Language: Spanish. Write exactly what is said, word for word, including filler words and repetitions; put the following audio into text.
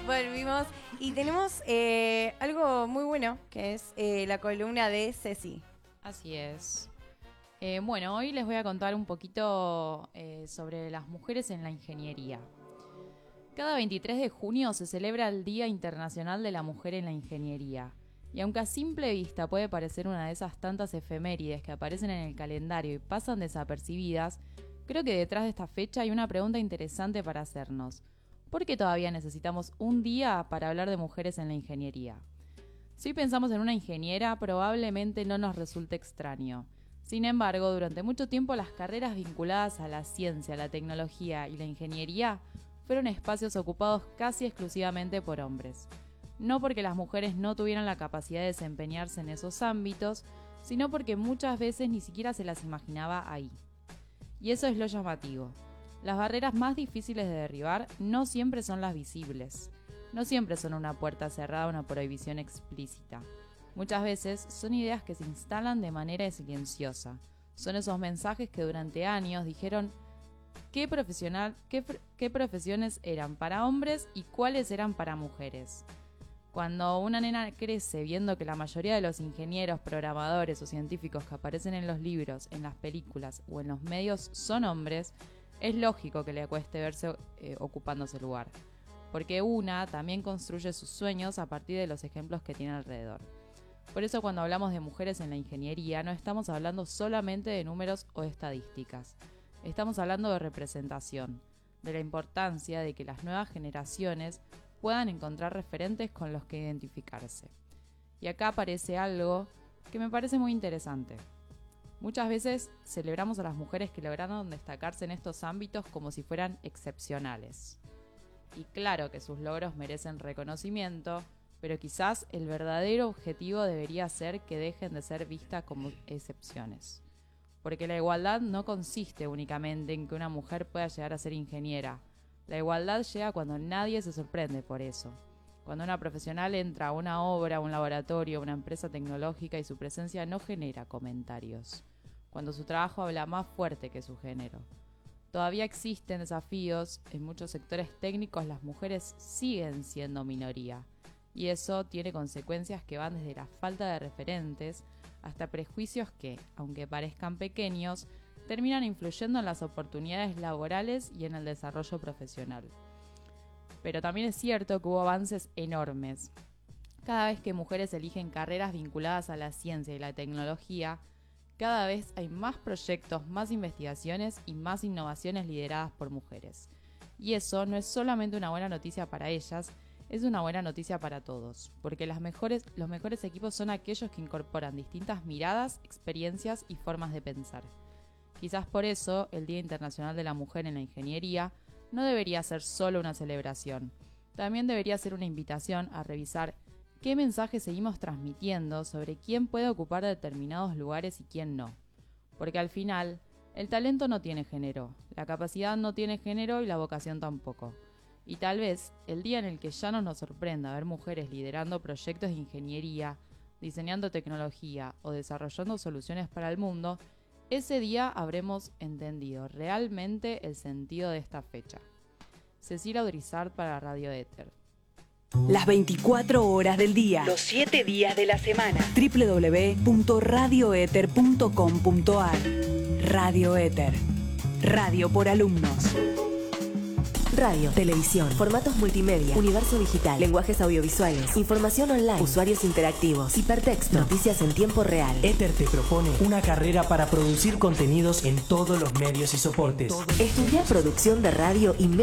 Volvimos y tenemos eh, algo muy bueno, que es eh, la columna de Ceci. Así es. Eh, bueno, hoy les voy a contar un poquito eh, sobre las mujeres en la ingeniería. Cada veintitrés de junio se celebra el Día Internacional de la Mujer en la Ingeniería. Y aunque a simple vista puede parecer una de esas tantas efemérides que aparecen en el calendario y pasan desapercibidas, creo que detrás de esta fecha hay una pregunta interesante para hacernos. ¿Por qué todavía necesitamos un día para hablar de mujeres en la ingeniería? Si pensamos en una ingeniera, probablemente no nos resulte extraño. Sin embargo, durante mucho tiempo las carreras vinculadas a la ciencia, la tecnología y la ingeniería fueron espacios ocupados casi exclusivamente por hombres. No porque las mujeres no tuvieran la capacidad de desempeñarse en esos ámbitos, sino porque muchas veces ni siquiera se las imaginaba ahí. Y eso es lo llamativo. Las barreras más difíciles de derribar no siempre son las visibles. No siempre son una puerta cerrada o una prohibición explícita. Muchas veces son ideas que se instalan de manera silenciosa. Son esos mensajes que durante años dijeron qué, profesional, qué, qué profesiones eran para hombres y cuáles eran para mujeres. Cuando una nena crece viendo que la mayoría de los ingenieros, programadores o científicos que aparecen en los libros, en las películas o en los medios son hombres, es lógico que le cueste verse eh, ocupando ese lugar, porque una también construye sus sueños a partir de los ejemplos que tiene alrededor. Por eso cuando hablamos de mujeres en la ingeniería no estamos hablando solamente de números o estadísticas, estamos hablando de representación, de la importancia de que las nuevas generaciones puedan encontrar referentes con los que identificarse. Y acá aparece algo que me parece muy interesante. Muchas veces celebramos a las mujeres que lograron destacarse en estos ámbitos como si fueran excepcionales. Y claro que sus logros merecen reconocimiento, pero quizás el verdadero objetivo debería ser que dejen de ser vistas como excepciones. Porque la igualdad no consiste únicamente en que una mujer pueda llegar a ser ingeniera. La igualdad llega cuando nadie se sorprende por eso. Cuando una profesional entra a una obra, a un laboratorio, a una empresa tecnológica y su presencia no genera comentarios. Cuando su trabajo habla más fuerte que su género. Todavía existen desafíos, en muchos sectores técnicos las mujeres siguen siendo minoría. Y eso tiene consecuencias que van desde la falta de referentes hasta prejuicios que, aunque parezcan pequeños, terminan influyendo en las oportunidades laborales y en el desarrollo profesional. Pero también es cierto que hubo avances enormes. Cada vez que mujeres eligen carreras vinculadas a la ciencia y la tecnología, cada vez hay más proyectos, más investigaciones y más innovaciones lideradas por mujeres. Y eso no es solamente una buena noticia para ellas, es una buena noticia para todos, porque las mejores, los mejores equipos son aquellos que incorporan distintas miradas, experiencias y formas de pensar. Quizás por eso el Día Internacional de la Mujer en la Ingeniería no debería ser solo una celebración, también debería ser una invitación a revisar qué mensaje seguimos transmitiendo sobre quién puede ocupar determinados lugares y quién no. Porque al final, el talento no tiene género, la capacidad no tiene género y la vocación tampoco. Y tal vez el día en el que ya no nos sorprenda ver mujeres liderando proyectos de ingeniería, diseñando tecnología o desarrollando soluciones para el mundo, ese día habremos entendido realmente el sentido de esta fecha. Cecilia Udrizard para Radio Éter. Las veinticuatro horas del día. Los siete días de la semana. doble u doble u doble u punto radio éter punto com punto a r. Radio Éter. Radio por alumnos. Radio, televisión, formatos multimedia, universo digital, lenguajes audiovisuales, información online, usuarios interactivos, hipertexto, noticias en tiempo real. Éter te propone una carrera para producir contenidos en todos los medios y soportes. Estudiar producción de radio y